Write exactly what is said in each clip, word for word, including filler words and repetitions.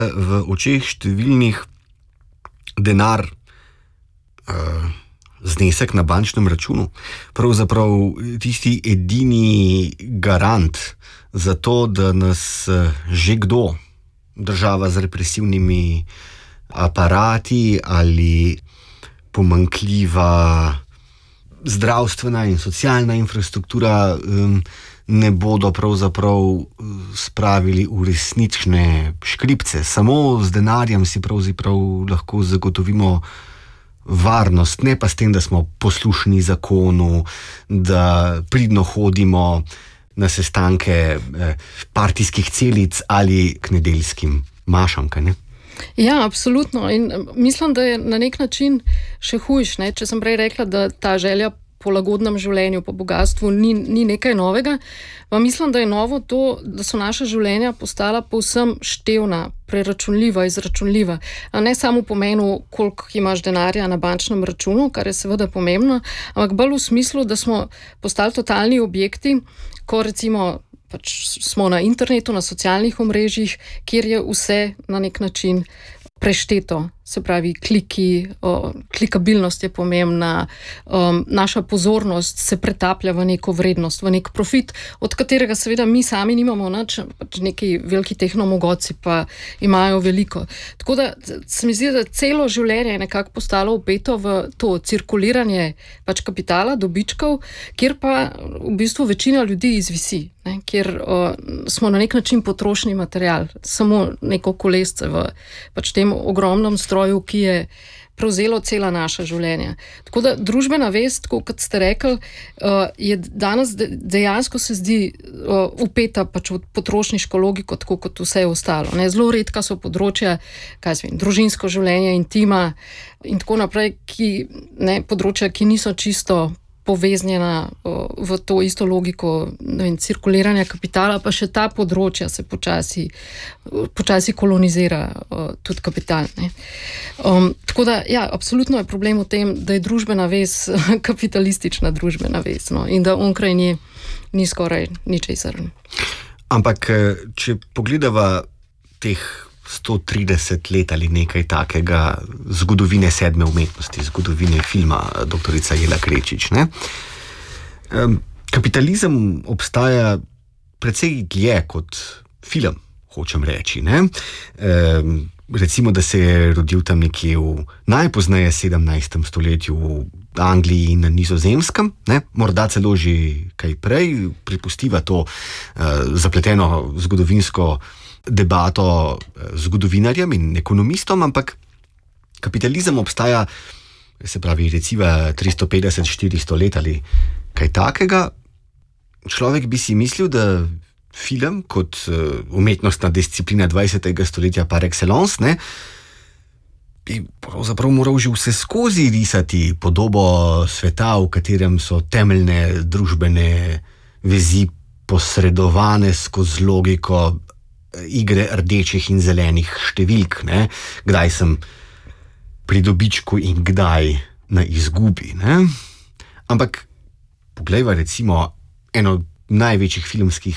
v očeh številnih denar, uh, znesek na bančnem računu, pravzaprav tisti edini garant za to, da nas že kdo, država z represivnimi aparati ali pomanjkljiva zdravstvena in socialna infrastruktura um, ne bodo pravzaprav spravili v resnične škripce. Samo z denarjem si pravzaprav lahko zagotovimo varnost, ne pa s tem, da smo poslušni zakonu, da pridno hodimo na sestanke eh, partijskih celic ali k nedeljskim mašam, kaj ne? Ja, absolutno. In mislim, da je na nek način še hujš, ne? Če sem prej rekla, da ta želja po lagodnem življenju, po bogatstvu ni, ni nekaj novega, pa mislim, da je novo to, da so naša življenja postala povsem števna, preračunljiva, izračunljiva. A ne samo v pomenu, koliko imaš denarja na bančnem računu, kar je seveda pomembno, ampak bolj v smislu, da smo postali totalni objekti, ko recimo pač smo na internetu, na socialnih omrežjih, kjer je vse na nek način prešteto, se pravi kliki, o, klikabilnost je pomembna, um, naša pozornost se pretaplja v neko vrednost, v nek profit, od katerega seveda mi sami nimamo nič, pač neki veliki tehnomogoci pa imajo veliko. Tako da se mi zdi, da celo življenje je nekako postalo upeto v to cirkuliranje pač kapitala, dobičkov, kjer pa v bistvu večina ljudi izvisi, ne, kjer o, smo na nek način potrošni material, samo neko kolesce v pač tem ogromnem stroju, ki je prevzelo cela naša življenja. Tako da družbena vest, kot ste rekli, je danes dejansko se zdi upeta pač v potrošniško logiko, tako kot vse ostalo. Ne? Zelo redka so področja, kaj zvem, družinsko življenje, intima in tako naprej, ki, ne, področja, ki niso čisto poveznjena v to isto logiko, ne vem, cirkuliranja kapitala, pa še ta področja se počasi, počasi kolonizira tudi kapital. Ne. Um, tako da, ja, absolutno je problem v tem, da je družbena vez kapitalistična družbena vez, no, in da onkraj nje ni skoraj ničesar. Ampak, če pogledava teh sto trideset let ali nekaj takega zgodovine sedme umetnosti, zgodovine filma doktorica Jela Krečič, ne? Kapitalizem obstaja precej dlje kot film, hočem reči, ne? Recimo, da se je rodil tam nekje v najpozneje sedemnajstem stoletju v Angliji in na Nizozemskem, ne? Morda celo že kaj prej, pripustiva to uh, zapleteno zgodovinsko debato zgodovinarjem in ekonomistom, ampak kapitalizem obstaja, se pravi, recimo tristo petdeset do štiristo let ali kaj takega. Človek bi si mislil, da film kot umetnostna disciplina dvajsetega stoletja par excellence, ne, bi pravzaprav moral že vse skozi risati podobo sveta, v katerem so temeljne družbene vezi posredovane skozi logiko igre rdečih in zelenih številk, ne? Kdaj sem pri dobičku in kdaj na izgubi, ne? Ampak poglejva recimo eno največjih filmskih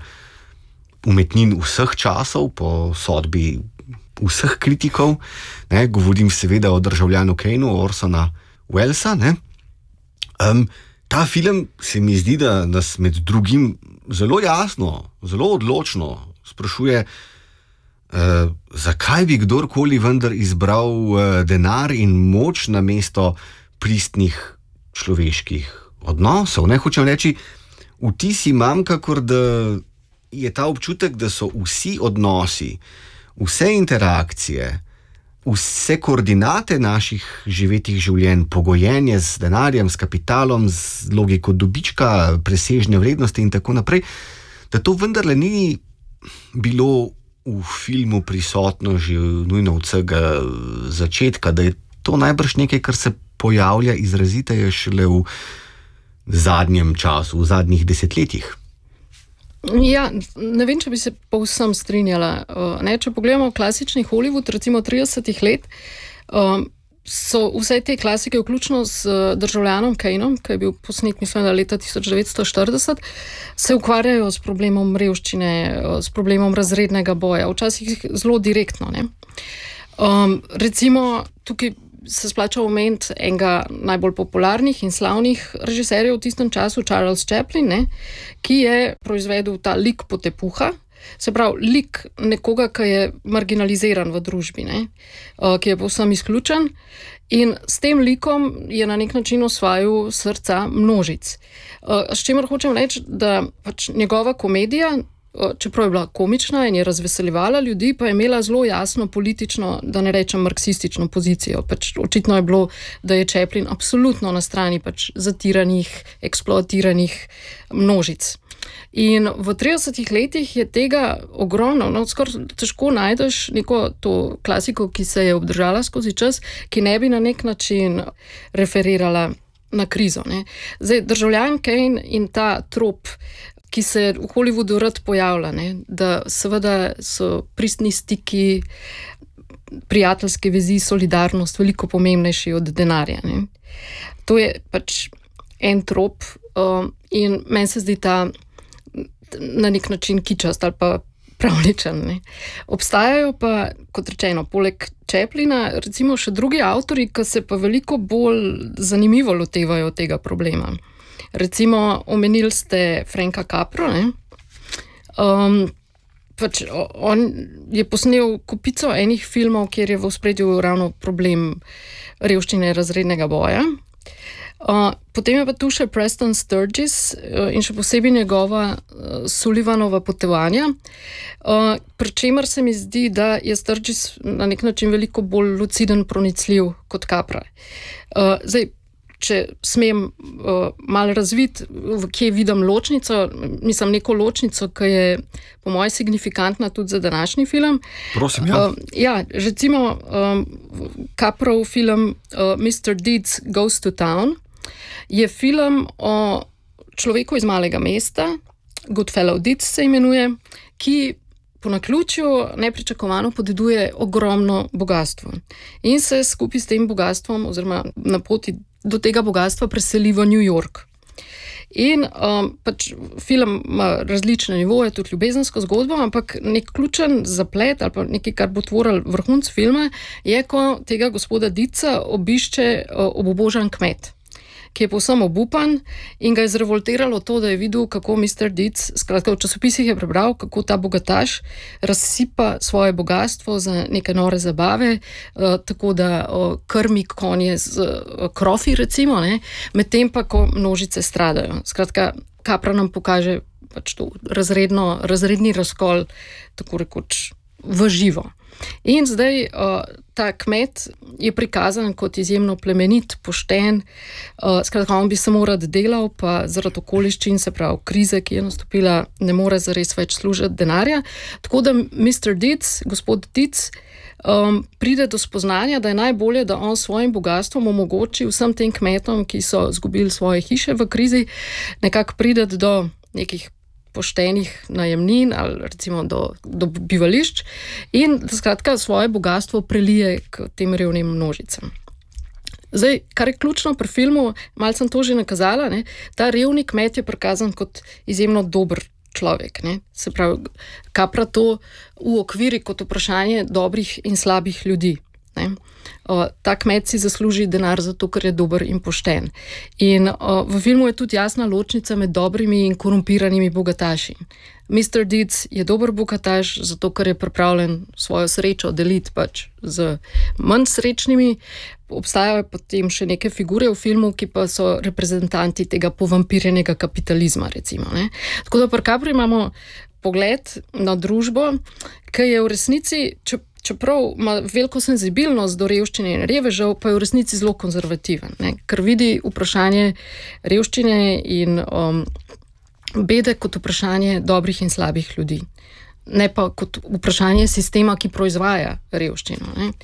umetnin vseh časov po sodbi vseh kritikov, ne? Govorim seveda o Državljanu Kejnu, Orsona Wellesa, ne? Um, ta film se mi zdi, da nas med drugim zelo jasno, zelo odločno sprašuje, eh, zakaj bi kdorkoli vendar izbral eh, denar in moč namesto pristnih človeških odnosov. Ne, hočem reči, vtis imam, kakor da je ta občutek, da so vsi odnosi, vse interakcije, vse koordinate naših živetih življenj, pogojenje z denarjem, s kapitalom, z logiko dobička, presežne vrednosti in tako naprej, da to vendarle ni bilo v filmu prisotno že nujno od vsega začetka, da je to najbrž nekaj, kar se pojavlja izraziteje šele v zadnjem času, v zadnjih desetletjih. Ja, ne vem, če bi se povsem strinjala. Ne, če pogledamo klasični Hollywood, recimo tridesetih let, so vse te klasike, vključno s Državljanom Kaneom, ki je bil posnet, mislim, da leta tisoč devetsto štirideset, se ukvarjajo s problemom revščine, s problemom razrednega boja, včasih zelo direktno. Ne? Um, recimo, tukaj se splača omeniti enega najbolj popularnih in slavnih režiserjev v tistem času, Charles Chaplin, ne? Ki je proizvedel ta lik potepuha, se pravi, lik nekoga, ki je marginaliziran v družbi, ne? Uh, ki je povsem izključen, in s tem likom je na nek način osvajal srca množic. Uh, s čimer hočem reči, da pač njegova komedija, čeprav je bila komična in je razveseljevala ljudi, pa je imela zelo jasno politično, da ne rečem marksistično pozicijo. Pač očitno je bilo, da je Chaplin absolutno na strani pač zatiranih, eksploatiranih množic. In v tridesetih letih je tega ogromno, no, skoraj težko najdeš neko to klasiko, ki se je obdržala skozi čas, ki ne bi na nek način referirala na krizo. Ne. Zdaj, Državljan Kane in ta trop, ki se v Hollywoodu rad pojavlja, ne, da seveda so pristni stiki, prijateljske vezi, solidarnost veliko pomembnejši od denarja. Ne. To je pač en trop um, in meni se zdi ta na nek način kičast ali pa pravličen. Ne. Obstajajo pa, kot rečeno, poleg Chaplina, recimo še drugi avtori, ki se pa veliko bolj zanimivo lotevajo tega problema. Recimo, omenili ste Franka Capro, ne? Um, pač on je posnel kupico enih filmov, kjer je v ospredju ravno problem revščine razrednega boja. Uh, potem je pa tu še Preston Sturges uh, in še posebej njegova uh, Sullivanova potovanja, uh, pri čemer se mi zdi, da je Sturges na nek način veliko bolj luciden, pronicljiv kot Capra. Uh, zdaj, če smem uh, malo razviti, kje vidim ločnico, mislim neko ločnico, ki je po moje signifikantna tudi za današnji film. Prosim, ja. Uh, ja, recimo um, Caprov film uh, mister Deeds Goes to Town je film o človeku iz malega mesta, Goodfellow Deeds se imenuje, ki po naključju nepričakovano podeduje ogromno bogastvo. In se skupaj s tem bogastvom oziroma na poti do tega bogatstva preseli v New York. In um, pač film ima različne nivoje, tudi ljubezensko zgodbo, ampak nek ključen zaplet ali pa nekaj, kar bo tvoril vrhunec filma, je, ko tega gospoda Deedsa obišče uh, obubožan kmet, ki je povsem obupan in ga je zrevoltiralo to, da je videl, kako mister Deeds, skratka v časopisih je prebral, kako ta bogataš razsipa svoje bogatstvo za neke nore zabave, uh, tako da uh, krmi konje z uh, krofi, recimo, ne, medtem pa, ko množice stradajo. Skratka, Capra nam pokaže pač to razredno, razredni razkol, tako rekoč, v živo. In zdaj uh, ta kmet je prikazan kot izjemno plemenit, pošten, uh, skratka, on bi samo rad delal, pa zaradi okoliščin, se pravi krize, ki je nastopila, ne more zares več služiti denarja. Tako da mister Deeds, gospod Deeds, um, pride do spoznanja, da je najbolje, da on svojim bogastvom omogoči vsem tem kmetom, ki so izgubili svoje hiše v krizi, nekako prideti do nekih poštenih najemnin ali recimo do, do bivališč in da skratka svoje bogatstvo prelije k tem revnim množicam. Zdaj, kar je ključno pri filmu, malo sem to že nakazala, ne, ta revni kmet je prikazan kot izjemno dober človek. Ne. Se pravi, Capra to uokviri kot vprašanje dobrih in slabih ljudi. Ne. O, ta kmet si zasluži denar zato, ker je dober in pošten. In o, v filmu je tudi jasna ločnica med dobrimi in korumpiranimi bogataši. mister Deeds je dober bogataš zato, ker je pripravljen svojo srečo deliti pač z manj srečnimi. Obstajajo potem še neke figure v filmu, ki pa so reprezentanti tega povampirjenega kapitalizma, recimo. Ne. Tako da pri Capri imamo pogled na družbo, ki je v resnici, če čeprav ima veliko senzibilnost do revščine in revežev, pa je v resnici zelo konzervativen, ne? Ker vidi vprašanje revščine in um, bede kot vprašanje dobrih in slabih ljudi, ne pa kot vprašanje sistema, ki proizvaja revščino. Ne?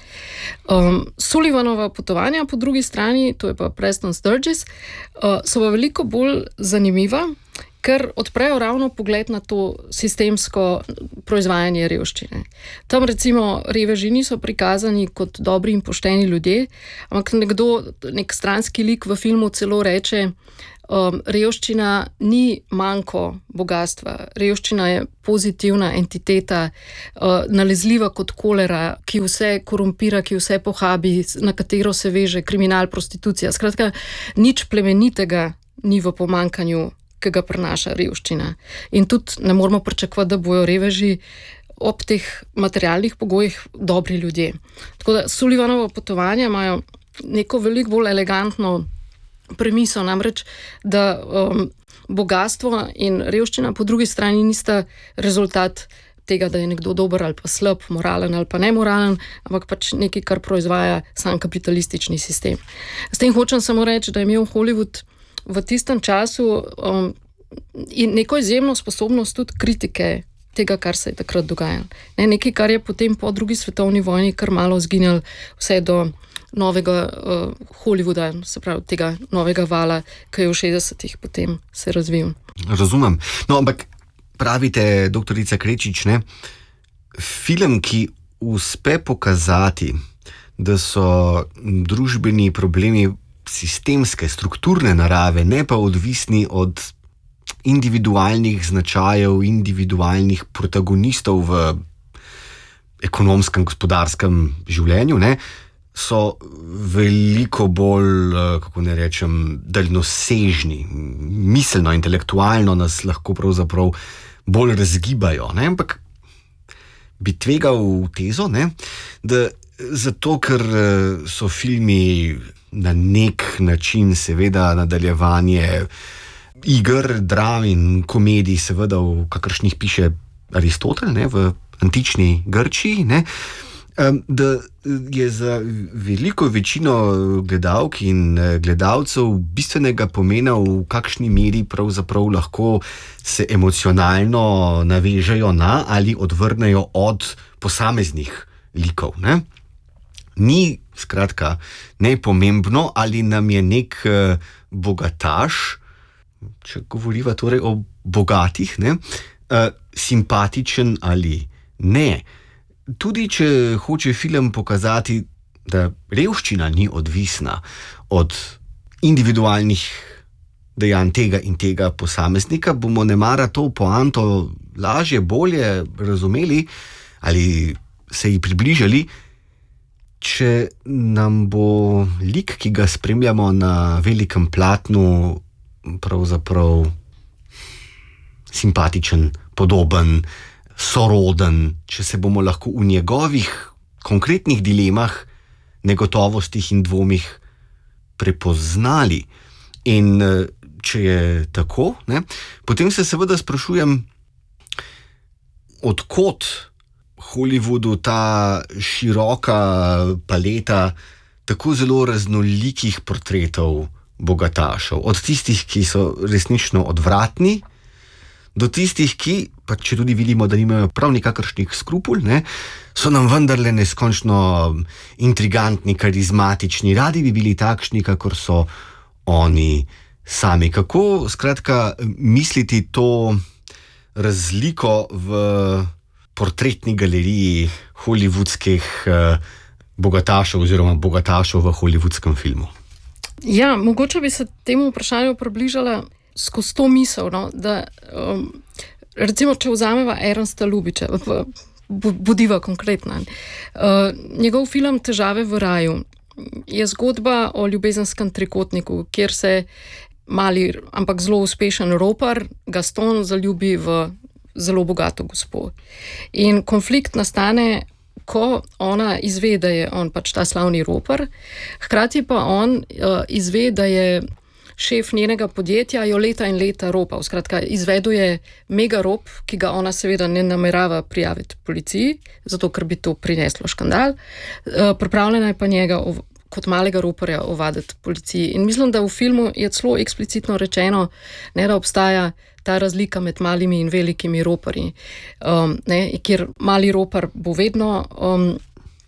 Um, Sullivanova potovanja po drugi strani, to je pa Preston Sturges, uh, so pa veliko bolj zanimiva ker odprejo ravno pogled na to sistemsko proizvajanje revščine. Tam recimo reveži niso prikazani kot dobri in pošteni ljudje, ampak nekdo, nek stranski lik v filmu celo reče, um, revščina ni manko bogatstva, revščina je pozitivna entiteta, uh, nalezljiva kot kolera, ki vse korumpira, ki vse pohabi, na katero se veže kriminal, prostitucija. Skratka, nič plemenitega ni v pomankanju, ki ga prinaša revščina. In tudi ne moramo pričakovati, da bojo reveži ob teh materialnih pogojih dobri ljudje. Tako da Sullivanovo potovanja imajo neko veliko bolj elegantno premiso, namreč, da um, bogatstvo in revščina po drugi strani nista rezultat tega, da je nekdo dober ali pa slab, moralen ali pa nemoralen, ampak pač nekaj, kar proizvaja sam kapitalistični sistem. S tem hočem samo reči, da je imel Hollywood v tistem času um, in neko izjemno sposobnost tudi kritike tega, kar se je takrat dogajalo. Ne, nekaj, kar je potem po drugi svetovni vojni kar malo zginjalo vse do novega uh, Hollywooda, se pravi tega novega vala, ki je v šestdesetih potem se razvil. Razumem. No, ampak pravite, doktorica Krečič, ne, film, ki uspe pokazati, da so družbeni problemi sistemske, strukturne narave, ne pa odvisni od individualnih značajev, individualnih protagonistov v ekonomskem, gospodarskem življenju, ne, so veliko bolj, kako ne rečem, daljnosežni, miselno, intelektualno nas lahko pravzaprav bolj razgibajo, ne, ampak bi tvegal tezo, ne, da zato, ker so filmi na nek način seveda nadaljevanje iger, dram in komedij, seveda v kakršnih piše Aristotel, ne, v antični Grčiji, ne, da je za veliko večino gledalk in gledalcev bistvenega pomena, v kakšni meri pravzaprav lahko se emocionalno navežejo na ali odvrnejo od posameznih likov, ne. Ni, skratka, nepomembno, ali nam je nek uh, bogataš, če govoriva torej o bogatih, ne, uh, simpatičen ali ne. Tudi če hoče film pokazati, da revščina ni odvisna od individualnih dejanj tega in tega posameznika, bomo nemara to poanto lažje, bolje razumeli ali se ji približali, če nam bo lik, ki ga spremljamo na velikem platnu, pravzaprav simpatičen, podoben, soroden, če se bomo lahko v njegovih konkretnih dilemah, negotovostih in dvomih prepoznali. In če je tako, ne, potem se seveda sprašujem, od kod Hollywoodu ta široka paleta tako zelo raznolikih portretov bogatašev. Od tistih, ki so resnično odvratni, do tistih, ki, pa če tudi vidimo, da nimajo prav nikakršnih skrupul, ne, so nam vendarle neskončno intrigantni, karizmatični, radi bi bili takšni, kakor so oni sami. Kako, skratka, misliti to razliko v portretni galeriji hollywoodskih eh, bogatašev oziroma bogatašev v hollywoodskem filmu? Ja, mogoče bi se temu vprašanju približala skozi to misel, no, da um, recimo, če vzameva Ernsta Lubitša, bodiva konkretna, uh, njegov film Težave v raju je zgodba o ljubezenskem trikotniku, kjer se mali, ampak zelo uspešen ropar Gaston zaljubi v zelo bogato gospo. In konflikt nastane, ko ona izve, da je on pač ta slavni ropar, hkrati pa on uh, izve, da je šef njenega podjetja jo leta in leta ropal. Skratka, izveduje mega rop, ki ga ona seveda ne namerava prijaviti policiji, zato ker bi to prineslo škandal. Uh, pripravljena je pa njega ov- kot malega roparja ovaditi policiji. In mislim, da v filmu je celo eksplicitno rečeno, ne, da obstaja ta razlika med malimi in velikimi roparji, um, ne, kjer mali ropar bo vedno um,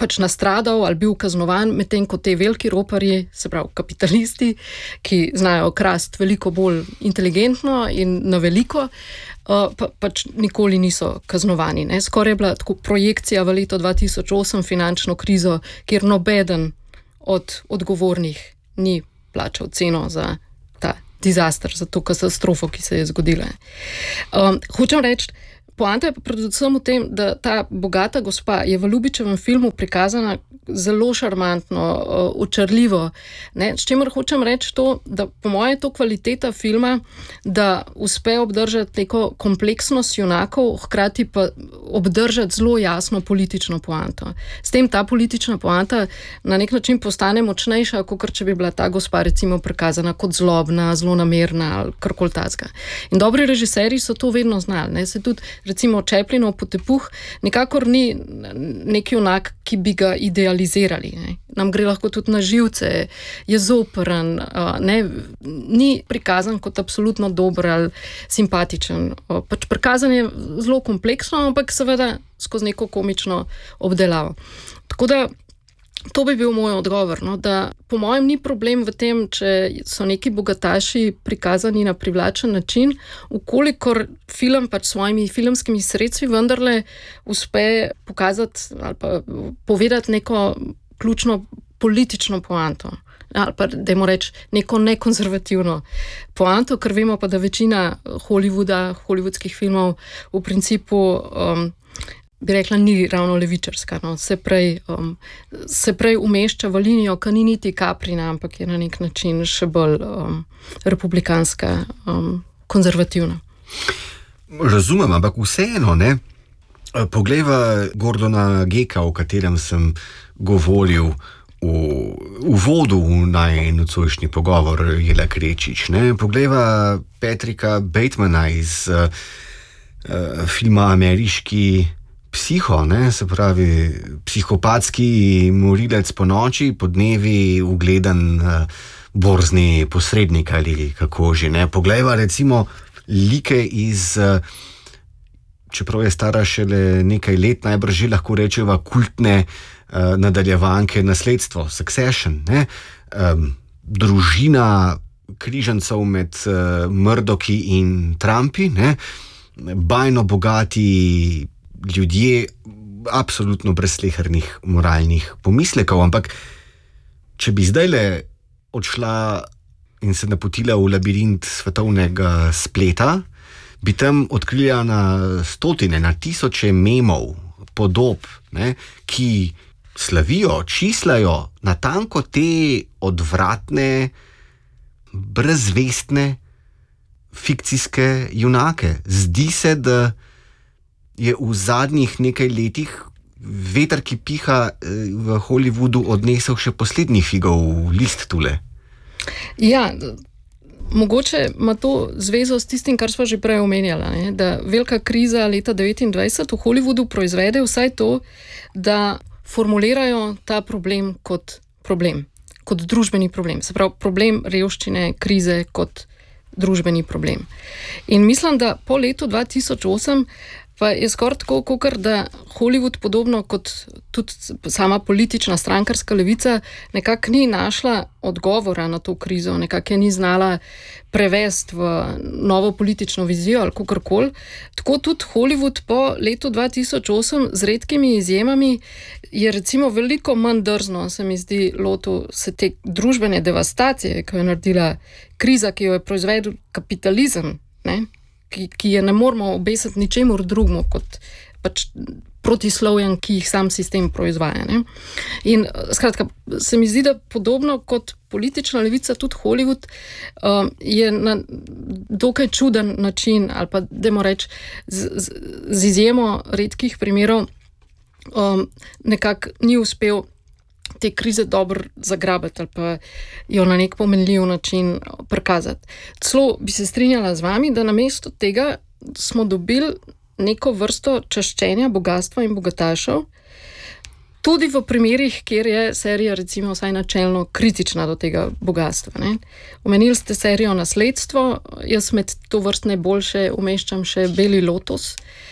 pač nastradal ali bil kaznovan, medtem ko te veliki roparji, se pravi kapitalisti, ki znajo krasti veliko bolj inteligentno in na veliko, uh, pa, pač nikoli niso kaznovani. Ne. Skoraj je bila tako projekcija v leto dva tisoč osem finančno krizo, kjer nobeden od odgovornih ni plačal ceno za ta dizaster, za to katastrofo, ki se je zgodila. Um, hočem reči, poanta je pa predvsem v tem, da ta bogata gospa je v Ljubičevem filmu prikazana zelo šarmantno, očarljivo. Ne? S čimer hočem reči to, da po moje je to kvaliteta filma, da uspe obdržati neko kompleksnost junakov, hkrati pa obdržati zelo jasno politično poanto. S tem ta politična poanta na nek način postane močnejša, kot če bi bila ta gospa recimo prikazana kot zlobna, zlonamerna ali karkoli takega. In dobri režiserji so to vedno znali. Ne? Se tudi recimo Čeplinov Potepuh nikakor ni neki junak, ki bi ga idealizirali. Ne. Nam gre lahko tudi na živce, je zoperen, ne, ni prikazan kot absolutno dober ali simpatičen. Pač prikazan je zelo kompleksno, ampak seveda skozi neko komično obdelavo. Tako da to bi bil moj odgovor, no, da po mojem ni problem v tem, če so neki bogataši prikazani na privlačen način, ukolikor film pač svojimi filmskimi sredstvi vendarle uspe pokazati ali pa povedati neko ključno politično poanto. Ali pa, dajmo reči, neko nekonzervativno poanto, ker vemo pa, da večina Hollywooda, hollywoodskih filmov v principu um, bi rekla, ni ravno levičarska, no. se, prej, um, se prej umešča v linijo, ki ni niti Kaprina, ampak je na nek način še bolj um, republikanska, um, konzervativna. Razumem, ampak vseeno, ne? Poglejva Gordona Gekka, o katerem sem govoril v uvodu v najnocojšnji pogovor Jelek Rečič, ne? Poglejva Patricka Batemana iz uh, uh, filma Ameriški Psiho, ne, se pravi, psihopatski morilec po noči, po dnevi ugledan uh, borzni posrednik ali kako že, ne. Poglejva recimo like iz, uh, čeprav je stara šele nekaj let, najbrž že lahko rečeva kultne uh, nadaljevanke Nasledstvo, Succession, ne. Um, družina križancev med uh, Murdochi in Trumpi, ne. Bajno bogati ljudje, absolutno brez slehernih moralnih pomislekov, ampak če bi zdajle odšla in se napotila v labirint svetovnega spleta, bi tam odkrila na stotine, na tisoče memov, podob, ne, ki slavijo, čislajo natanko te odvratne, brezvestne, fikcijske junake. Zdi se, da je v zadnjih nekaj letih veter, ki piha v Hollywoodu, odnesel še poslednji figov list tule. Ja, mogoče ima to zvezo s tistim, kar smo že prej omenjala, ne? Da velika kriza leta devetindvajset v Hollywoodu proizvede vsaj to, da formulirajo ta problem kot problem, kot družbeni problem. Se pravi, problem revščine, krize kot družbeni problem. In mislim, da po letu dva tisoč osem pa je skoraj tako, kakor da Hollywood, podobno kot tudi sama politična strankarska levica, nekako ni našla odgovora na to krizo, nekako je ni znala prevesti v novo politično vizijo ali kakorkoli. Tako tudi Hollywood po letu dva tisoč osem z redkimi izjemami je recimo veliko manj drzno, se mi zdi, lotil se te družbene devastacije, ki jo je naredila kriza, ki jo je proizvedel kapitalizem, ne? Ki, ki je ne moramo obesiti ničemur drugmu kot pač protislovjem, ki jih sam sistem proizvaja. Ne? In skratka, se mi zdi, da podobno kot politična levica, tudi Hollywood um, je na dokaj čuden način, ali pa dajmo reči, z, z, z izjemo redkih primerov um, nekako ni uspel te krize dobro zagrabiti ali pa jo na nek pomenljiv način prikazati. Celo bi se strinjala z vami, da namesto tega smo dobili neko vrsto čaščenja bogatstva in bogatašev, tudi v primerih, kjer je serija recimo vsaj načelno kritična do tega bogatstva. Ne? Omenili ste serijo Nasledstvo, jaz med to vrstne boljše umeščam še Beli lotos,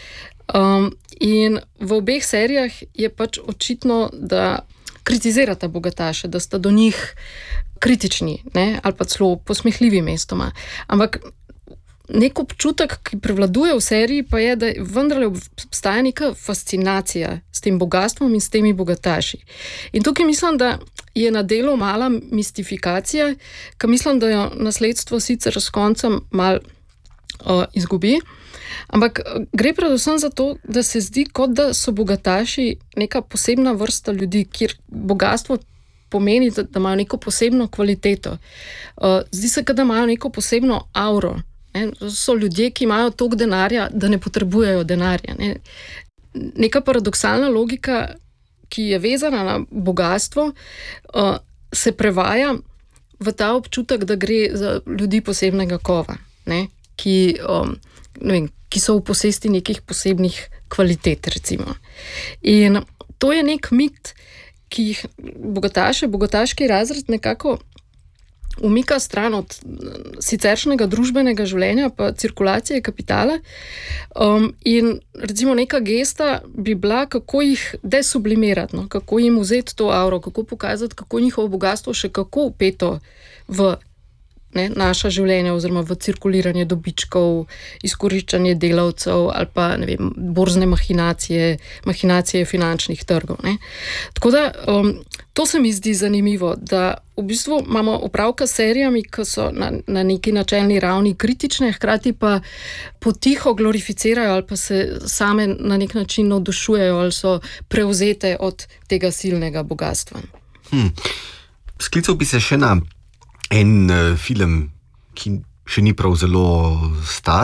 Um, in v obeh serijah je pač očitno, da kritizirata bogataše, da sta do njih kritični, ne? Ali pa celo posmehljivi mestoma. Ampak nek občutek, ki prevladuje v seriji, pa je, da vendarle obstaja neka fascinacija s tem bogatstvom in s temi bogataši. In tukaj mislim, da je na delu mala mistifikacija, ker mislim, da jo nasledstvo sicer s koncem mal uh, izgubi, ampak gre predvsem za to, da se zdi, kot da so bogataši neka posebna vrsta ljudi, kjer bogatstvo pomeni, da, da imajo neko posebno kvaliteto. Uh, zdi se, da imajo neko posebno auro. Ne? So ljudje, ki imajo toliko denarja, da ne potrebujejo denarja. Ne? Neka paradoksalna logika, ki je vezana na bogatstvo, uh, se prevaja v ta občutek, da gre za ljudi posebnega kova, ne? Ki, um, ne vem, ki so v posesti nekih posebnih kvalitet, recimo. In to je nek mit, ki jih bogataše, bogataški razred nekako umika stran od siceršnjega družbenega življenja pa cirkulacije kapitala. Um, in recimo neka gesta bi bila, kako jih desublimirati, no? Kako jim vzeti to auro, kako pokazati, kako njihovo bogatstvo še kako upeto v ne, naša življenja oziroma v cirkuliranje dobičkov, izkoriščanje delavcev ali pa ne vem, borzne mahinacije, mahinacije finančnih trgov. Ne. Tako da um, to se mi zdi zanimivo, da v bistvu imamo opravka s serijami, ki so na, na neki načelni ravni kritične, hkrati pa potiho glorificirajo ali pa se same na nek način navdušujejo ali so prevzete od tega silnega bogatstva. Hmm. Sklical bi se še na en uh, film, ki še ni prav zelo star,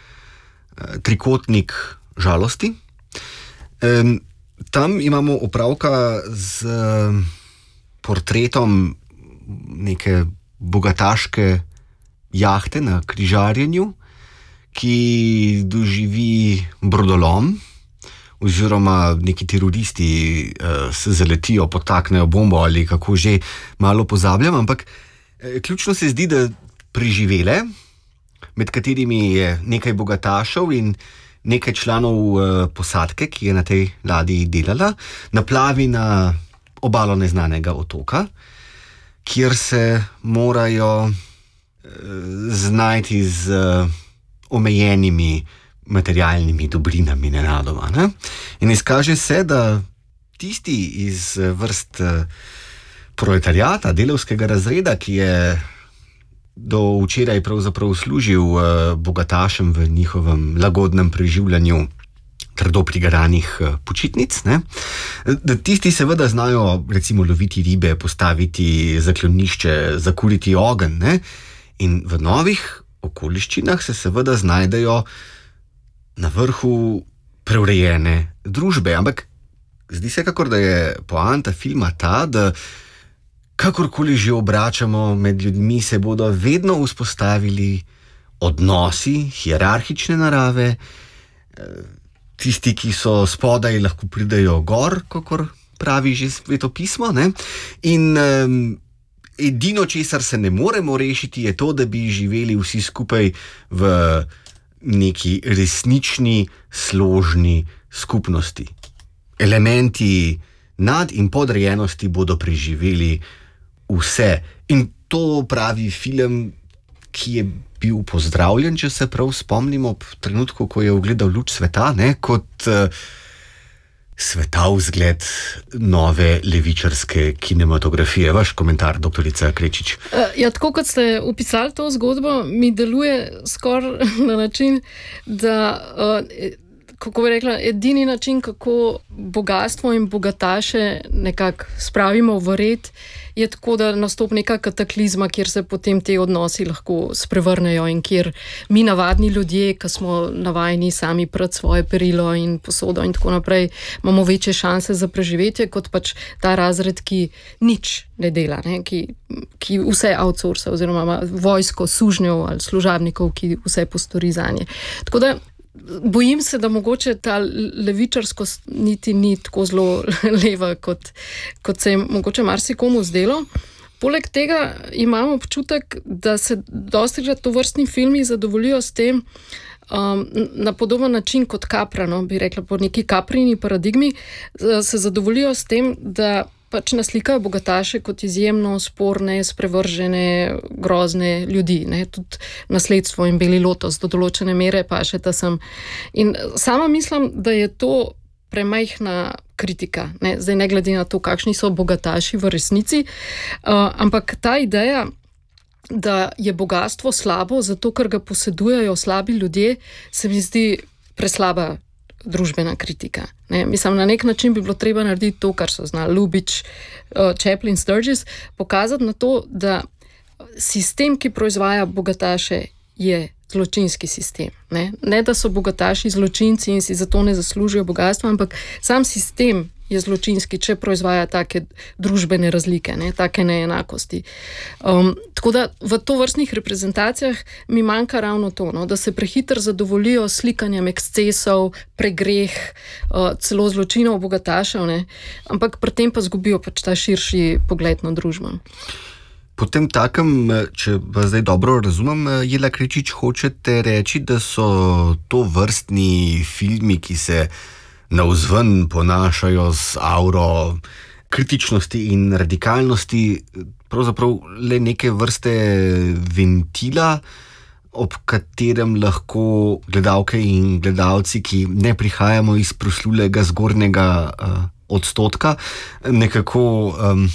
uh, Trikotnik žalosti. Um, tam imamo opravka z uh, portretom neke bogataške jahte na križarjenju, ki doživi brodolom, oziroma neki teroristi uh, se zaletijo, potaknejo bombo ali kako že, malo pozabljam, ampak ključno se zdi, da preživele, med katerimi je nekaj bogatašev in nekaj članov uh, posadke, ki je na tej ladji delala, naplavi na obalo neznanega otoka, kjer se morajo uh, znajti z uh, omejenimi materialnimi dobrinami nenadoma. Ne? In izkaže se, da tisti iz vrst uh, proletariata, delavskega razreda, ki je do včeraj pravzaprav služil uh, bogatašem v njihovem lagodnem preživljanju trdo prigaranih uh, počitnic, ne? Da tisti seveda znajo recimo loviti ribe, postaviti zaklonišče, zakuriti ogenj, ne? In v novih okoliščinah se seveda znajdejo na vrhu preurejene družbe. Ampak zdi se, kakor da je poanta filma ta, da kakorkoli že obračamo med ljudmi, se bodo vedno vzpostavili odnosi hierarhične narave, tisti, ki so spodaj, lahko pridejo gor, kakor pravi že Sveto pismo, ne? In um, edino, česar se ne moremo rešiti, je to, da bi živeli vsi skupaj v neki resnični, složni skupnosti. Elementi nad- in podrejenosti bodo preživeli vse. In to pravi film, ki je bil pozdravljen, če se prav spomnimo, v trenutku, ko je ugledal luč sveta, ne, kot uh, svetal zgled nove levičarske kinematografije. Vaš komentar, doktorica Krečič? Uh, ja, tako kot ste opisali to zgodbo, mi deluje skoraj na način, da uh, kako bi rekla, edini način, kako bogatstvo in bogataše nekako spravimo v red, je tako, da nastopi neka kataklizma, kjer se potem te odnosi lahko sprevrnejo in kjer mi navadni ljudje, ki smo navajeni sami pred svoje perilo in posodo in tako naprej, imamo večje šanse za preživetje, kot pač ta razred, ki nič ne dela, ne? Ki, ki vse outsourca oziroma ima vojsko sužnjev ali služabnikov, ki vse postori zanje. Tako da bojim se, da mogoče ta levičarskost niti ni tako zelo leva, kot, kot se je mogoče marsikomu zdelo. Poleg tega imamo občutek, da se dostikrat tovrstni filmi zadovoljijo s tem, um, na podoben način kot Capra, no, bi rekla po neki Caprini paradigmi, se zadovoljijo s tem, da pač naslikajo bogataše kot izjemno sporne, sprevržene, grozne ljudi. Ne? Tudi Nasledstvo in Beli lotos do določene mere pa še ta sem. In sama mislim, da je to premajhna kritika. Ne? Zdaj ne glede na to, kakšni so bogataši v resnici, uh, ampak ta ideja, da je bogatstvo slabo, zato ker ga posedujejo slabi ljudje, se mi zdi preslaba družbena kritika. Ne? Mislim, na nek način bi bilo treba narediti to, kar so znali Lubitsch, uh, Chaplin, Sturgis, pokazati na to, da sistem, ki proizvaja bogataše, je zločinski sistem. Ne? ne, da so bogataši zločinci in si zato ne zaslužijo bogatstva, ampak sam sistem je zločinski, če proizvaja take družbene razlike, ne, take neenakosti. Um, tako da v tovrstnih reprezentacijah mi manjka ravno to, no, da se prehitro zadovoljijo s slikanjem ekscesov, pregreh, uh, celo zločinov bogatašev, ne, ampak pri tem pa zgubijo pač ta širši pogled na družbo. Potem takem, če vas zdaj dobro razumem, Jela Krečič, hočete reči, da so to vrstni filmi, ki se navzven ponašajo z auro kritičnosti in radikalnosti, pravzaprav le neke vrste ventila, ob katerem lahko gledalke in gledalci, ki ne prihajamo iz proslulega zgornjega uh, odstotka, nekako um,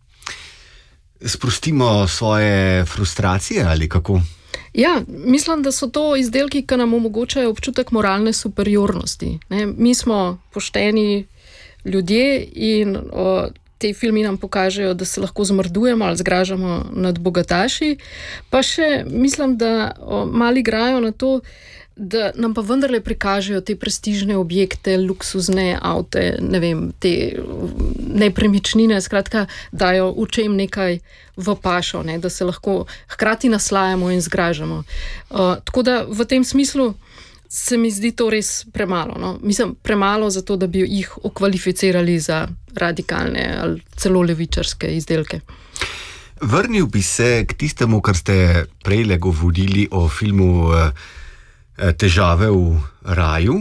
sprostimo svoje frustracije ali kako? Ja, mislim, da so to izdelki, ki nam omogočajo občutek moralne superiornosti. Ne? Mi smo pošteni ljudje in o, te filmi nam pokažejo, da se lahko zmrdujemo ali zgražamo nad bogataši, pa še mislim, da o, mali igrajo na to, da nam pa vendarle prikažejo te prestižne objekte, luksuzne avte, ne vem, te nepremičnine, skratka, dajo v čem nekaj v pašo, ne, da se lahko hkrati naslajamo in zgražamo. Uh, tako da v tem smislu se mi zdi to res premalo. No? Mislim, premalo za to, da bi jih okvalificirali za radikalne ali celo levičarske izdelke. Vrnil bi se k tistemu, kar ste prejle govorili o filmu Težave v raju.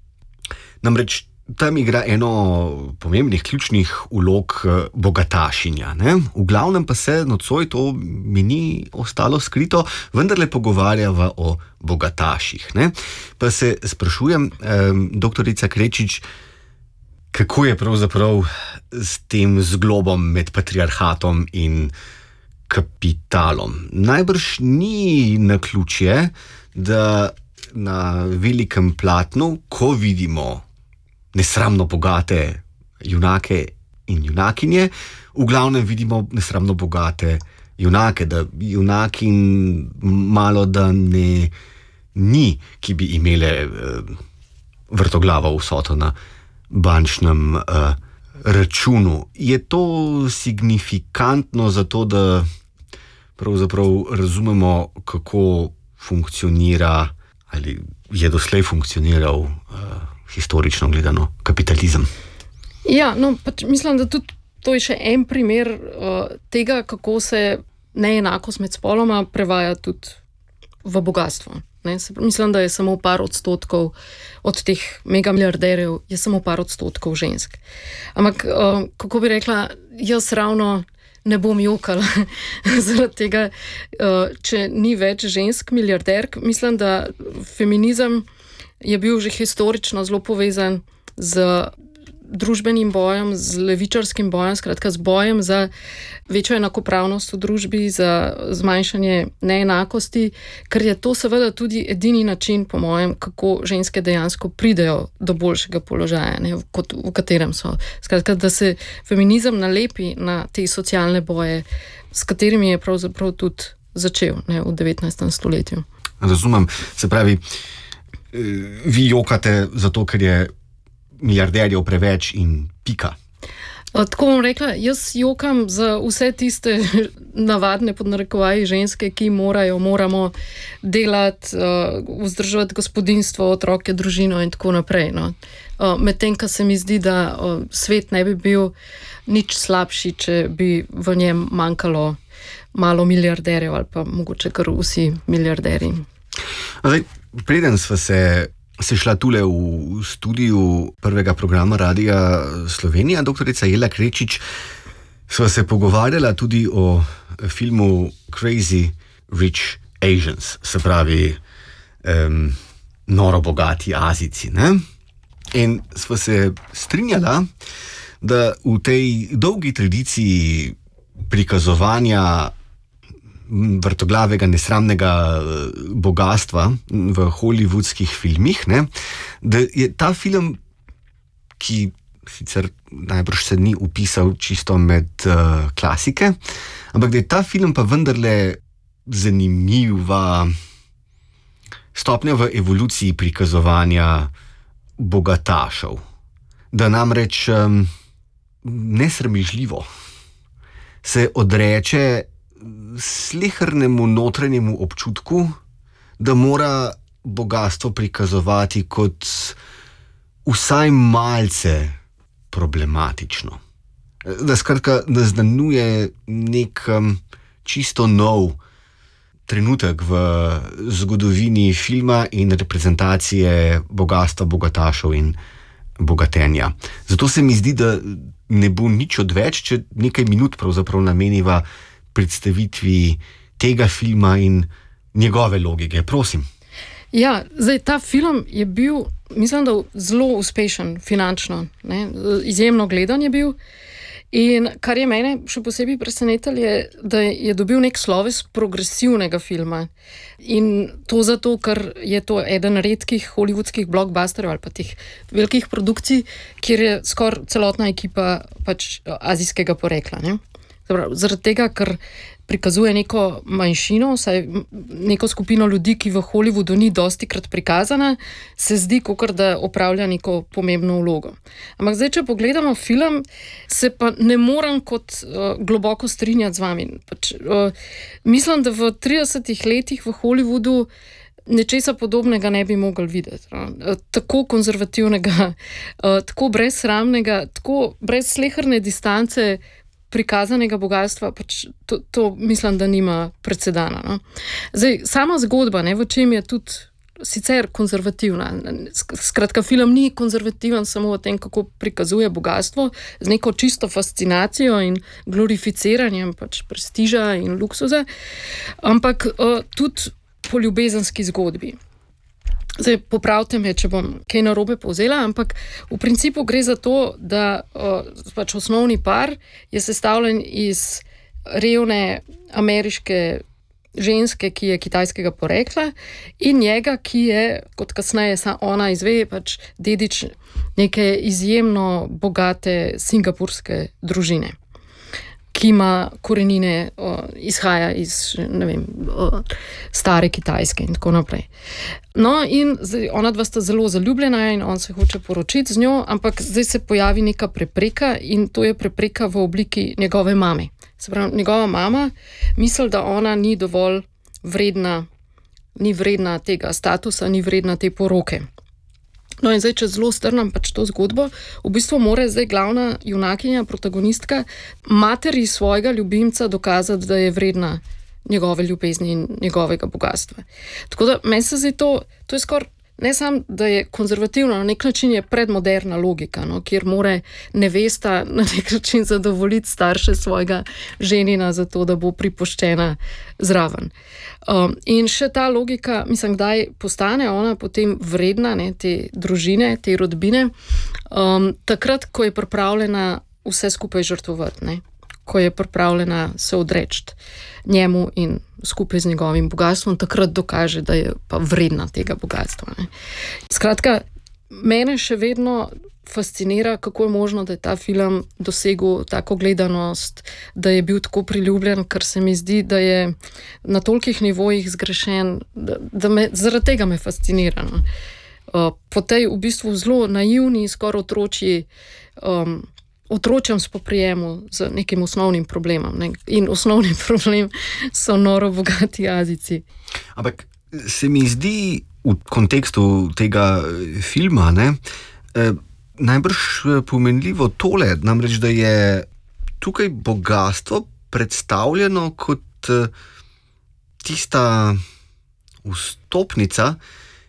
Namreč tam igra eno pomembnih ključnih vlog bogatašinja. Ne? V glavnem pa se nocoj, to mi ni ostalo skrito, vendarle pogovarjava o bogataših. Ne? Pa se sprašujem, eh, doktorica Krečič, kako je pravzaprav s tem zglobom med patriarhatom in kapitalom? Najbrž ni naključje, da na velikem platnu, ko vidimo nesramno bogate junake in junakinje, v glavnem vidimo nesramno bogate junake, da junakin malo da ne ni, ki bi imele uh, vrtoglavo vsoto na bančnem uh, računu. Je to signifikantno za to, da pravzaprav razumemo, kako funkcionira ali je doslej funkcioniral uh, historično gledano kapitalizem? Ja, no, pač mislim, da tudi to je še en primer uh, tega, kako se neenakost med spoloma prevaja tudi v bogatstvo. Ne? Mislim, da je samo par odstotkov od teh megamiliarderjev, je samo par odstotkov žensk. Ampak, uh, kako bi rekla, jaz ravno ne bom jokala zaradi tega, če ni več žensk milijarderk. Mislim, da feminizem je bil že historično zelo povezan z družbenim bojem, z levičarskim bojem, skratka z bojem za večjo enakopravnost v družbi, za zmanjšanje neenakosti, ker je to seveda tudi edini način, po mojem, kako ženske dejansko pridejo do boljšega položaja, ne, kot v katerem so. Skratka, da se feminizem nalepi na te socialne boje, s katerimi je pravzaprav tudi začel, ne, v devetnajstem stoletju. Razumem. Se pravi, vi jokate zato, ker je milijarderjev preveč in pika. Tako bom rekla, jaz jokam za vse tiste navadne pod narekovaji ženske, ki morajo, moramo delati, vzdrževati gospodinjstvo, otroke, družino in tako naprej. No. Medtem, ko se mi zdi, da svet ne bi bil nič slabši, če bi v njem manjkalo malo milijarderjev ali pa mogoče kar vsi milijarderji. Zdaj, preden sva se sešla tule v studiu prvega programa Radia Slovenija, doktorica Jela Krečič, sva se pogovarjala tudi o filmu Crazy Rich Asians, se pravi um, noro bogati Azijci, ne? In sva se strinjala, da v tej dolgi tradiciji prikazovanja vrtoglavega, nesramnega bogatstva v hollywoodskih filmih, ne, da je ta film, ki sicer najbrž se ni upisal čisto med uh, klasike, ampak da je ta film pa vendarle zanimiva stopnja v evoluciji prikazovanja bogatašev. Da namreč um, nesramižljivo se odreče slehernemu notranjemu občutku, da mora bogastvo prikazovati kot vsaj malce problematično. Da skratka naznanuje nek um, čisto nov trenutek v zgodovini filma in reprezentacije bogatstva, bogatašev in bogatenja. Zato se mi zdi, da ne bo nič odveč, če nekaj minut pravzaprav nameniva predstavitvi tega filma in njegove logike. Prosim. Ja, zdaj ta film je bil, mislim, da zelo uspešen finančno, ne? Izjemno gledan je bil. In kar je mene še posebej presenetilo, je, da je dobil nek sloves progresivnega filma. In to zato, ker je to eden redkih hollywoodskih blockbusterjev ali pa teh velikih produkcij, kjer je skoraj celotna ekipa pač azijskega porekla, ne? Zaradi tega, ker prikazuje neko manjšino, saj neko skupino ljudi, ki v Hollywoodu ni dostikrat prikazana, se zdi, kakor da opravlja neko pomembno vlogo. Ampak zdaj, če pogledamo film, se pa ne morem kot uh, globoko strinjati z vami. Pač, uh, mislim, da v tridesetih letih v Hollywoodu nečesa podobnega ne bi mogli videti. No? Tako konzervativnega, uh, tako brezsramnega, tako brez sleherne distance prikazanega bogatstva, pač to, to mislim, da nima precedana. No? Zdaj, sama zgodba, ne, v čem je tudi sicer konzervativna. Skratka, film ni konzervativen samo o tem, kako prikazuje bogatstvo z neko čisto fascinacijo in glorificiranjem pač prestiža in luksuza, ampak uh, tudi po ljubezenski zgodbi. Zdaj, popravite me, če bom kaj narobe povzela, ampak v principu gre za to, da uh, pač osnovni par je sestavljen iz revne ameriške ženske, ki je kitajskega porekla, in njega, ki je, kot kasneje ona izve, pač dedič neke izjemno bogate singapurske družine, ki ima korenine, o, izhaja iz, ne vem, o, stare Kitajske in tako naprej. No, in zdaj, ona dva sta zelo zaljubljena in on se hoče poročiti z njo, ampak zdaj se pojavi neka prepreka in to je prepreka v obliki njegove mame. Se pravi, njegova mama misli, da ona ni dovolj vredna, ni vredna tega statusa, ni vredna te poroke. No in zdaj, če zelo strnem pač to zgodbo, v bistvu mora zdaj glavna junakinja, protagonistka, materi svojega ljubimca dokazati, da je vredna njegove ljubezni in njegovega bogatstva. Tako da meni se zdi to, to je skoraj ne samo, da je konzervativno, na nek način je predmoderna logika, no, kjer mora nevesta na nek način zadovoljiti starše svojega ženina za to, da bo pripoščena zraven. Um, in še ta logika, mislim, kdaj postane ona potem vredna, ne, te družine, te rodbine, um, takrat, ko je pripravljena vse skupaj žrtvovati, ne, ko je pripravljena se odreči njemu in skupaj z njegovim bogatstvom, takrat dokaže, da je pa vredna tega bogatstva. Ne. Skratka, mene še vedno fascinira, kako je možno, da je ta film dosegel tako gledanost, da je bil tako priljubljen, ker se mi zdi, da je na tolikih nivojih zgrešen, da, da me, zaradi tega me fascinira. No. Uh, po tej v bistvu zelo naivni, skoraj otročji um, otročjem spoprijemu z nekim osnovnim problemom. Ne? In osnovni problem so noro bogati Azijci. Ampak se mi zdi v kontekstu tega filma, ne, eh, najbrž pomenljivo tole, namreč, da je tukaj bogatstvo predstavljeno kot eh, tista vstopnica,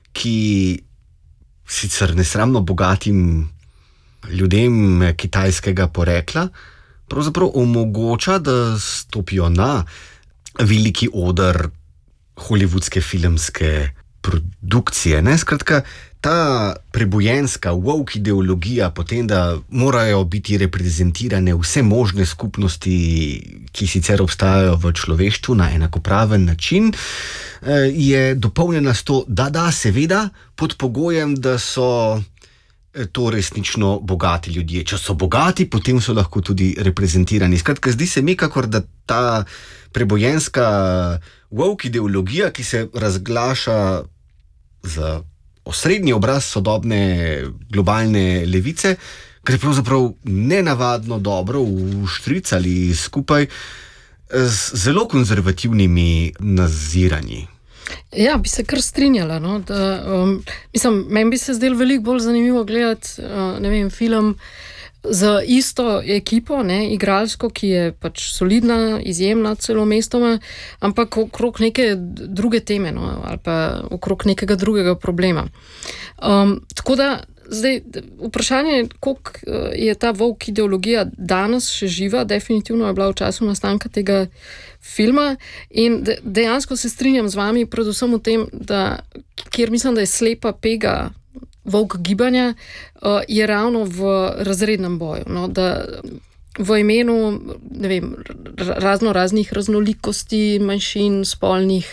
ki sicer nesramno bogatim ljudem kitajskega porekla pravzaprav omogoča, da stopijo na veliki oder hollywoodske filmske produkcije. Ne? Skratka, ta prebojenska woke ideologija potem, da morajo biti reprezentirane vse možne skupnosti, ki sicer obstajajo v človeštvu na enakopraven način, je dopolnjena s to, da da, seveda, pod pogojem, da so to resnično bogati ljudje. Če so bogati, potem so lahko tudi reprezentirani. Skratka, zdi se mi, kakor da ta prebojenska woke ideologija, ki se razglaša za osrednji obraz sodobne globalne levice, gre pravzaprav nenavadno dobro uštricali skupaj z zelo konzervativnimi naziranji. Ja, bi se kar strinjala. No, da, um, mislim, meni bi se zdelo veliko bolj zanimivo gledati uh, ne vem, film z isto ekipo, ne, igralsko, ki je pač solidna, izjemna celo mestoma, ampak okrog neke druge teme, no, ali pa okrog nekega drugega problema. Um, tako da zdaj vprašanje je, koliko je ta woke ideologija danes še živa, definitivno je bila v času nastanka tega filma in dejansko se strinjam z vami, predvsem v tem, da kjer mislim, da je slepa pega woke gibanja, je ravno v razrednem boju. No, da v imenu ne vem, razno raznih raznolikosti, manjšin, spolnih,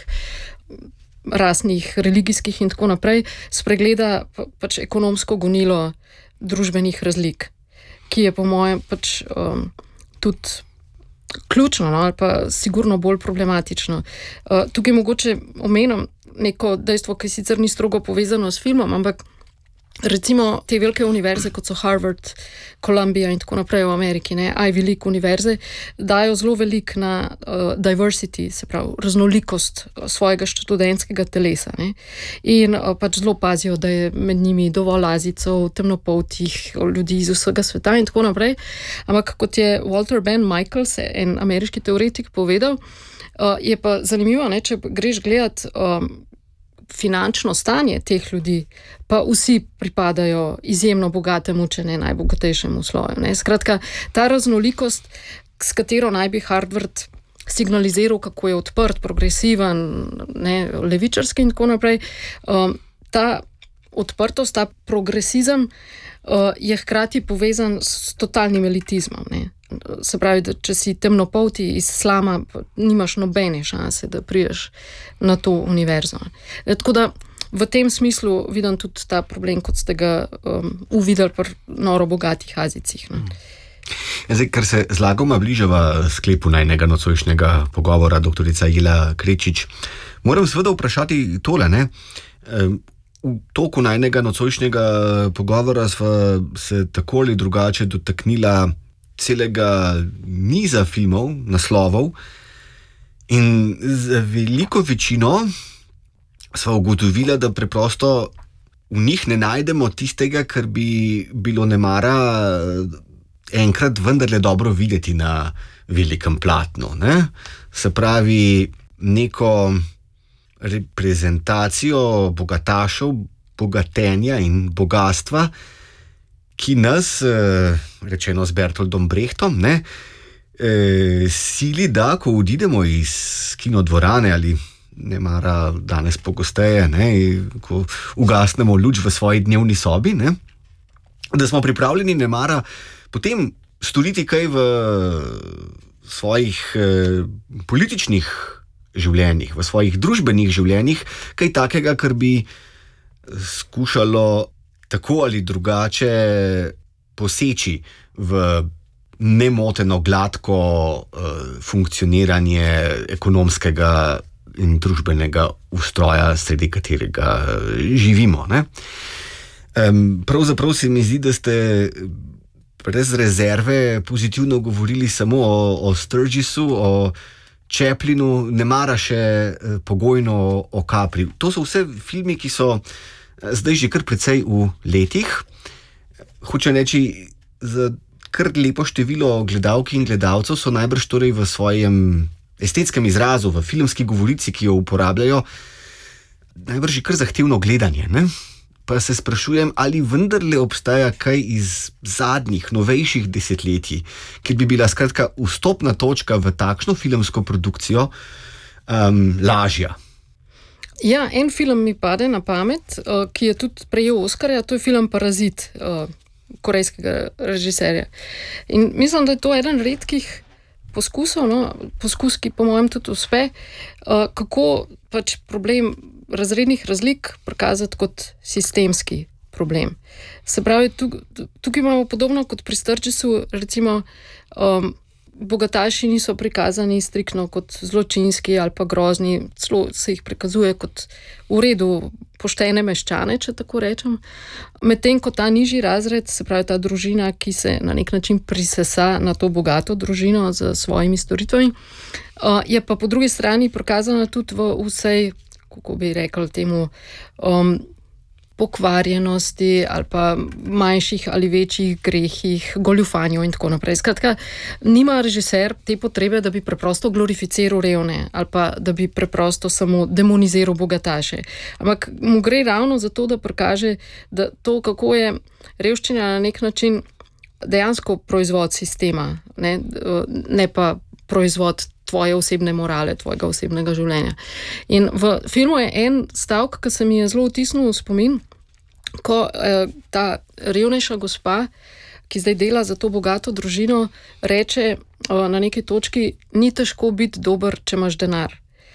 rasnih, religijskih in tako naprej, spregleda pa, pač ekonomsko gonilo družbenih razlik, ki je po mojem pač um, tudi ključno, no, ali pa sigurno bolj problematično. Uh, tukaj mogoče omenim neko dejstvo, ki sicer ni strogo povezano s filmom, ampak recimo te velike univerze, kot so Harvard, Columbia in tako naprej v Ameriki, ne, Ivy League univerze, dajo zelo veliko na uh, diversity, se pravi raznolikost svojega študentskega telesa. Ne, in uh, pač zelo pazijo, da je med njimi dovolj Azijcev, temnopoltih, ljudi iz vsega sveta in tako naprej. Ampak kot je Walter Ben Michaels, en ameriški teoretik, povedal, uh, je pa zanimivo, ne, če greš gledat um, finančno stanje teh ljudi, pa vsi pripadajo izjemno bogatemu, če ne najbogatejšemu sloju. Ne. Skratka, ta raznolikost, s katero naj bi Harvard signaliziral, kako je odprt, progresiven, ne, levičarski in tako naprej, um, ta odprtost, ta progresizem uh, je hkrati povezan s totalnim elitizmom. Ne. Se pravi, da če si temnopolti iz slama, nimaš nobene šanse, da priješ na to univerzo. Tako da v tem smislu vidim tudi ta problem, kot ste ga um, uvideli pri noro bogatih Azijcih. No. Zdaj, kar se zlagoma bližava sklepu najnega nocojšnjega pogovora, doktorica Jela Krečič, moram seveda vprašati tole, ne? V toku najnega nocojšnjega pogovora sva se tako ali drugače dotaknila celega niza filmov, naslovov in z veliko večino sva ugotovila, da preprosto v njih ne najdemo tistega, kar bi bilo nemara enkrat vendarle dobro videti na velikem platnu. Ne? Se pravi, neko reprezentacijo bogatašev, bogatenja in bogatstva, ki nas, rečeno z Bertoldom Brechtom, ne, sili, da ko odidemo iz kinodvorane ali nemara danes pogosteje, ne, ko ugasnemo luč v svoji dnevni sobi, ne, da smo pripravljeni nemara potem storiti kaj v svojih eh, političnih življenjih, v svojih družbenih življenjih, kaj takega, kar bi skušalo tako ali drugače poseči v nemoteno, gladko uh, funkcioniranje ekonomskega in družbenega ustroja, sredi katerega živimo. Ne? Um, pravzaprav se mi zdi, da ste brez rezerve pozitivno govorili samo o, o Sturgisu, o Chaplinu, ne mara še uh, pogojno o Capri. To so vse filmi, ki so zdaj že kar precej v letih. Hoče reči, za kar lepo število gledalk in gledalcev so najbrž torej v svojem estetskem izrazu, v filmski govorici, ki jo uporabljajo, najbrž kar zahtevno gledanje, ne? Pa se sprašujem, ali vendarle obstaja kaj iz zadnjih, novejših desetletij, ki bi bila skratka vstopna točka v takšno filmsko produkcijo um, lažja. Ja, en film mi pade na pamet, uh, ki je tudi prejel Oskarja, to je film Parazit, uh, korejskega režiserja. In mislim, da je to eden redkih poskusov, no, poskus, ki po mojem tudi uspe, uh, kako pač problem razrednih razlik prikazati kot sistemski problem. Se pravi, tukaj, tukaj imamo podobno kot pri Sturgesu, recimo, um, bogataši niso prikazani striktno kot zločinski ali pa grozni, celo se jih prikazuje kot v redu poštene meščane, če tako rečem. Medtem ko ta nižji razred, se pravi ta družina, ki se na nek način prisesa na to bogato družino z svojimi storitvami, je pa po drugi strani prikazana tudi v vsej, kako bi rekel temu, um, pokvarjenosti ali pa manjših ali večjih grehih, goljufanju in tako naprej. Skratka, nima režiser te potrebe, da bi preprosto glorificiral revne ali pa da bi preprosto samo demoniziral bogataše. Ampak mu gre ravno za to, da prikaže, da to, kako je revščina na nek način dejansko proizvod sistema, ne, ne pa proizvod tvoje osebne morale, tvojega osebnega življenja. In v filmu je en stavek, ki se mi je zelo vtisnil v spomin, ko eh, ta revnejša gospa, ki zdaj dela za to bogato družino, reče eh, na neki točki, ni težko biti dober, če imaš denar.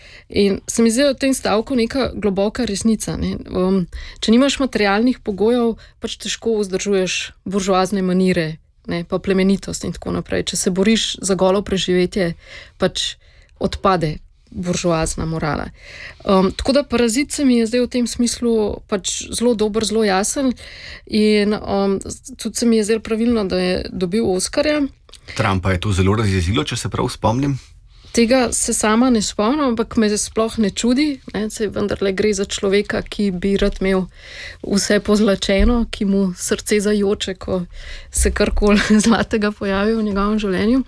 In se mi zdi, da v tem stavku neka globoka resnica. Ne? Um, če nimaš materialnih pogojev, pač težko vzdržuješ buržoazne manire, ne, pa plemenitost in tako naprej. Če se boriš za golo preživetje, pač odpade buržoazna morala. Um, tako da Parazit se mi je zdaj v tem smislu pač zelo dober, zelo jasen in um, tudi se mi je zdaj pravilno, da je dobil Oskarja. Trumpa je to zelo razjezilo, če se prav spomnim. Tega se sama ne spomnim, ampak me sploh ne čudi, ne, se vendarle gre za človeka, ki bi rad imel vse pozlačeno, ki mu srce zajoče, ko se karkoli zlatega pojavi v njegovem življenju.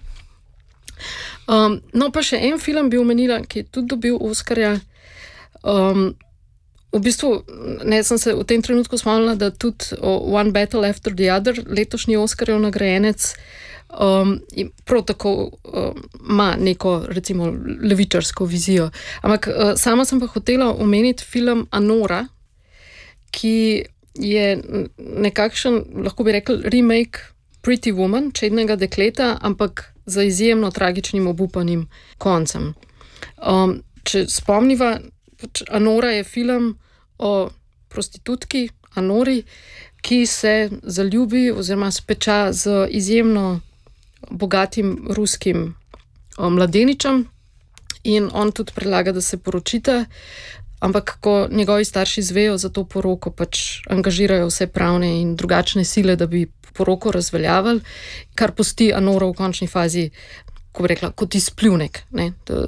Um, no, pa še en film bi omenila, ki je tudi dobil Oskarja. Um, v bistvu, ne, sem se v tem trenutku spomnila, da tudi One Battle After the Other, letošnji Oskarjev nagrajenec, Um, prav tako ima um, neko, recimo, levičarsko vizijo. Ampak uh, sama sem pa hotela omeniti film Anora, ki je nekakšen, lahko bi rekel, remake Pretty Woman, Čednega dekleta, ampak za izjemno tragičnim obupanim koncem. Um, če spomniva, pač Anora je film o prostitutki, Anori, ki se zaljubi oziroma speča z izjemno bogatim ruskim o, mladeničem in on tudi predlaga, da se poročita, ampak ko njegovi starši zvejo za to poroko, pač angažirajo vse pravne in drugačne sile, da bi poroko razveljavili, kar pusti Anoro v končni fazi, ko bi rekla, kot izpljuvnek. Ne?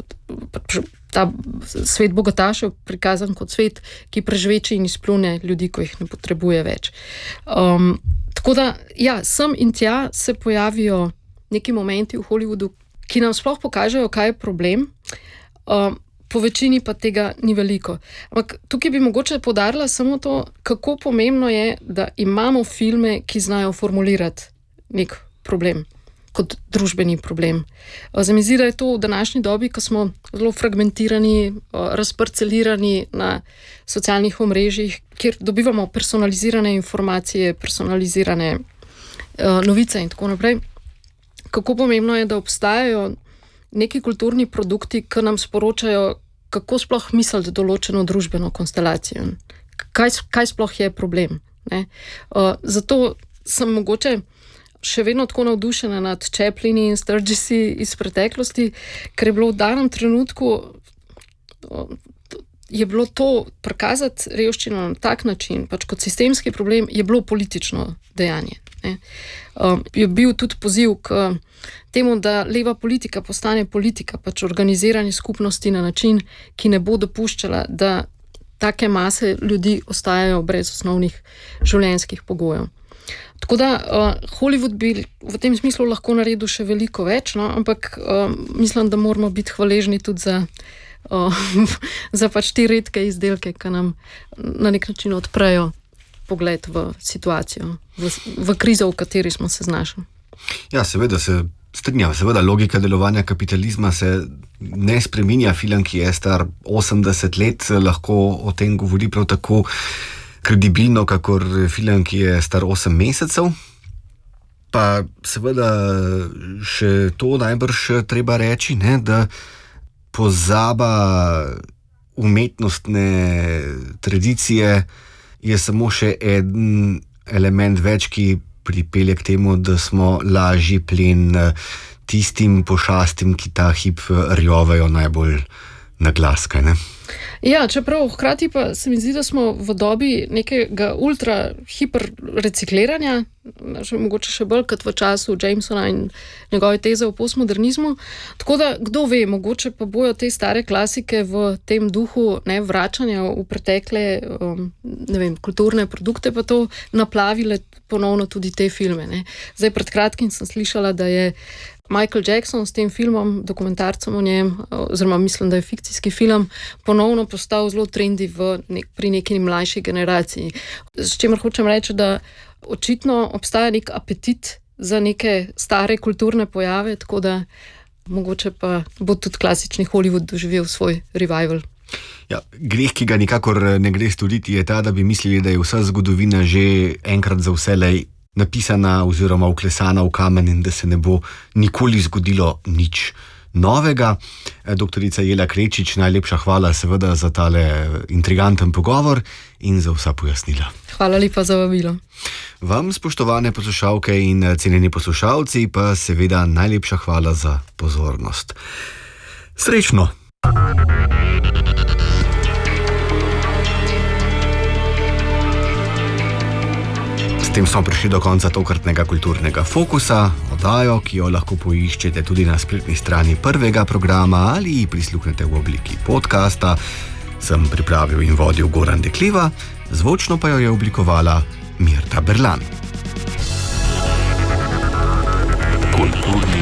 Ta svet bogatašev prikazan kot svet, ki preživeči in izpljune ljudi, ko jih ne potrebuje več. Um, tako da, ja, sem in tja se pojavijo neki momenti v Hollywoodu, ki nam sploh pokažejo, kaj je problem, um, po večini pa tega ni veliko. Ampak tukaj bi mogoče poudarila samo to, kako pomembno je, da imamo filme, ki znajo formulirati nek problem kot družbeni problem. Zdaj mi zdi, da je to v današnji dobi, ko smo zelo fragmentirani, razparcelirani na socialnih omrežjih, kjer dobivamo personalizirane informacije, personalizirane uh, novice in tako naprej. Kako pomembno je, da obstajajo neki kulturni produkti, ki nam sporočajo, kako sploh misliti določeno družbeno konstelacijo. Kaj, kaj sploh je problem. Ne? Uh, zato sem mogoče še vedno tako navdušena nad Chaplini in Sturgesi iz preteklosti, ker je bilo v danem trenutku uh, je bilo to prikazati revščino na tak način, pač kot sistemski problem, je bilo politično dejanje. Um, je bil tudi poziv k temu, da leva politika postane politika, pač organiziranje skupnosti na način, ki ne bo dopuščala, da take mase ljudi ostajajo brez osnovnih življenjskih pogojev. Tako da uh, Hollywood bi v tem smislu lahko naredil še veliko več, no? Ampak uh, mislim, da moramo biti hvaležni tudi za o, za pač te redke izdelke, ki nam na nek način odprejo pogled v situacijo, v, v krizo, v kateri smo se znašli. Ja, seveda se strinjam, seveda logika delovanja kapitalizma se ne spreminja. Film, ki je star osemdeset let, lahko o tem govori prav tako kredibilno, kakor film, ki je star osem mesecev. Pa seveda še to najbrž treba reči, ne, da pozaba umetnostne tradicije je samo še en element več, ki pripelje k temu, da smo lažji plen tistim pošastim, ki ta hip rjovejo najbolj na glas, kaj ne? Ja, čeprav hkrati pa se mi zdi, da smo v dobi nekega ultra hiper recikliranja, še mogoče še bolj kot v času Jamesona in njegove teze o postmodernizmu. Tako da, kdo ve, mogoče pa bojo te stare klasike v tem duhu, ne, vračanja v pretekle um, ne vem, kulturne produkte, pa to naplavile ponovno tudi te filme. Ne. Zdaj, pred kratkim sem slišala, da je Michael Jackson s tem filmom, dokumentarcem o njem, oziroma mislim, da je fikcijski film, ponovno postal zelo trendi v nek, pri neki mlajši generaciji. S čimer hočem reči, da očitno obstaja nek apetit za neke stare kulturne pojave, tako da mogoče pa bo tudi klasični Hollywood doživel svoj revival. Ja, greh, ki ga nikakor ne gre storiti, je ta, da bi mislili, da je vsa zgodovina že enkrat za vselej napisana oziroma vklesana v kamen in da se ne bo nikoli zgodilo nič novega. Doktorica Jelka Krečič, najlepša hvala seveda za tale intriganten pogovor in za vsa pojasnila. Hvala lepa za vabilo. Vam, spoštovane poslušalke in cenjeni poslušalci, pa seveda najlepša hvala za pozornost. Srečno! S tem smo prišli do konca tokratnega kulturnega fokusa, oddajo, ki jo lahko poiščete tudi na spletni strani prvega programa ali prisluhnete v obliki podcasta. Sem pripravil in vodil Goran Dekliva, zvočno pa jo je oblikovala Mirta Berlan. Kulturni